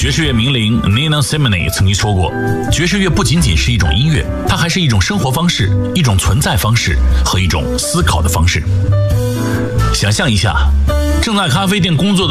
爵士乐名伶 Nina Simone 曾经说过，爵士乐不仅仅是一种音乐，它还是一种生活方式，一种存在方式和一种思考的方式。想象一下，正在咖啡店工作的